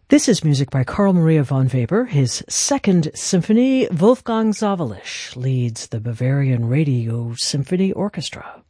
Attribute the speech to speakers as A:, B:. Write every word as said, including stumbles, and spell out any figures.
A: This is music by Carl Maria von Weber. His second symphony, Wolfgang Sawallisch leads the Bavarian Radio Symphony Orchestra.